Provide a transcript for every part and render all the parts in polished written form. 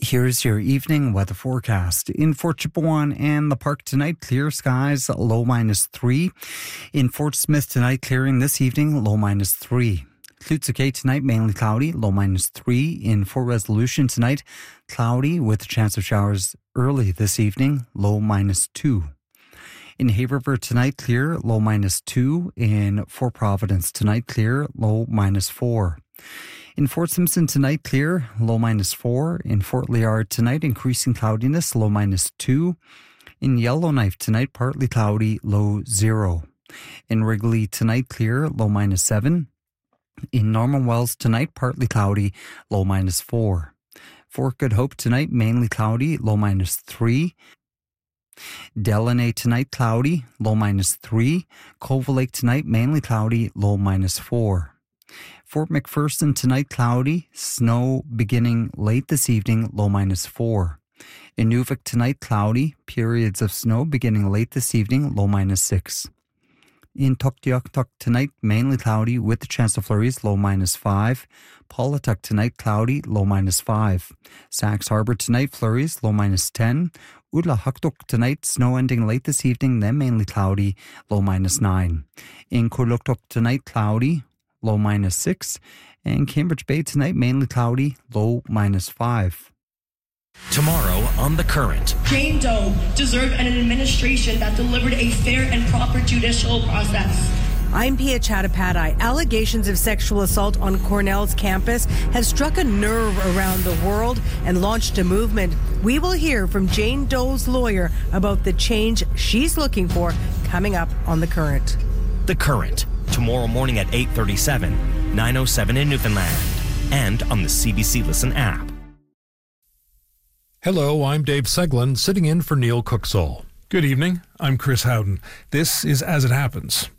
Here's your evening weather forecast. In Fort Chipewyan and the park tonight, clear skies, low -3. In Fort Smith tonight, clearing this evening, low -3. Tlutsuke tonight, mainly cloudy, low -3. In Fort Resolution tonight, cloudy with a chance of showers early this evening, low -2. In Hay River tonight, clear, low -2. In Fort Providence tonight, clear, low -4. In Fort Simpson tonight, clear, low -4. In Fort Liard tonight, increasing cloudiness, low -2. In Yellowknife tonight, partly cloudy, low 0. In Wrigley tonight, clear, low -7. In Norman Wells tonight, partly cloudy, low -4. Fort Good Hope tonight, mainly cloudy, low -3. Delaney tonight, cloudy, low -3. Cove Lake tonight, mainly cloudy, low -4. Fort McPherson tonight, cloudy, snow beginning late this evening, low -4. In Nuvik tonight, cloudy, periods of snow beginning late this evening, low -6. In Tuktoyaktuk tonight, mainly cloudy with the chance of flurries, low -5. Paulatuk tonight, cloudy, low -5. Sax Harbor tonight, flurries, low -10. Udlahaktuk tonight, snow ending late this evening, then mainly cloudy, low -9. In Kuluktuk tonight, cloudy, low -6. And Cambridge Bay tonight, mainly cloudy, low -5. Tomorrow on The Current. Jane Doe deserved an administration that delivered a fair and proper judicial process. I'm Pia Chattopadhyay. Allegations of sexual assault on Cornell's campus has struck a nerve around the world and launched a movement. We will hear from Jane Doe's lawyer about the change she's looking for coming up on The Current. The Current, tomorrow morning at 8:37, 9:07 in Newfoundland, and on the CBC Listen app. Hello, I'm Dave Seglin, sitting in for Neil Cooksall. Good evening, I'm Chris Howden. This is As It Happens.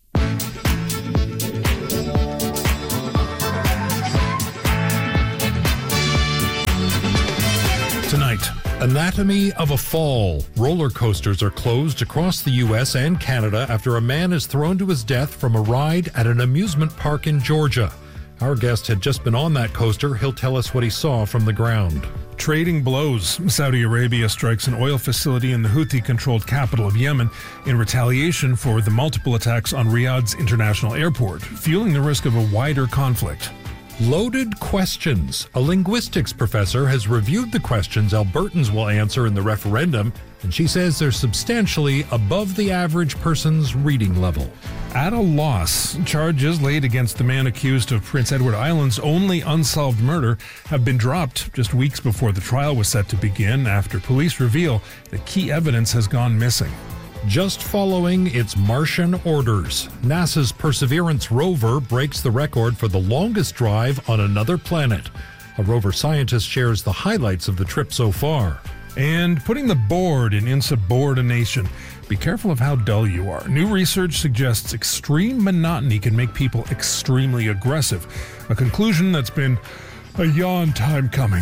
Tonight, Anatomy of a fall. Roller coasters are closed across the U.S. and Canada after a man is thrown to his death from a ride at an amusement park in Georgia. Our guest had just been on that coaster. He'll tell us what he saw from the ground. trading blows. Saudi Arabia strikes an oil facility in the Houthi-controlled capital of Yemen in retaliation for the multiple attacks on Riyadh's international airport, fueling the risk of a wider conflict. Loaded questions. A linguistics professor has reviewed the questions Albertans will answer in the referendum, and she says they're substantially above the average person's reading level. At a loss, charges laid against the man accused of Prince Edward Island's only unsolved murder have been dropped just weeks before the trial was set to begin after police reveal that key evidence has gone missing. Just following its Martian orders, NASA's Perseverance rover breaks the record for the longest drive on another planet. A rover scientist shares the highlights of the trip so far. And putting the bored in insubordination. Be careful of how dull you are. New research suggests extreme monotony can make people extremely aggressive. A conclusion that's been a yawn time coming.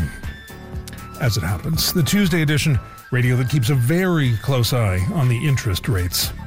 As it happens, the Tuesday edition, radio that keeps a very close eye on the interest rates.